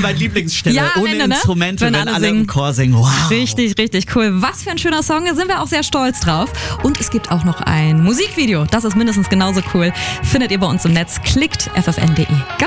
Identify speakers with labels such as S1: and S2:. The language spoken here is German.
S1: meine Lieblingsstelle.
S2: Ja, am
S1: ohne
S2: Ende, ne?
S1: Instrumente,
S2: Wenn
S1: wenn
S2: alle
S1: alle
S2: singen.
S1: im Chor singen. Wow.
S2: Richtig, richtig cool. Was für ein schöner Song, da sind wir auch sehr stolz drauf. Und es gibt auch noch ein Musikvideo, das ist mindestens genauso cool. Findet ihr bei uns im Netz, klickt ffn.de.